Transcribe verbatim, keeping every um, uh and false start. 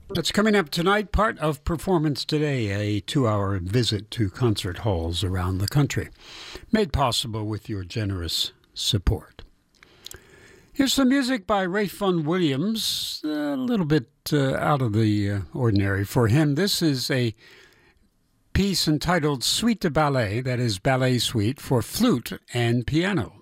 That's coming up tonight, part of Performance Today, a two-hour visit to concert halls around the country, made possible with your generous support. Here's some music by Ralph Vaughan Williams, a little bit uh, out of the uh, ordinary for him. This is a piece entitled Suite de Ballet, that is ballet suite for flute and piano.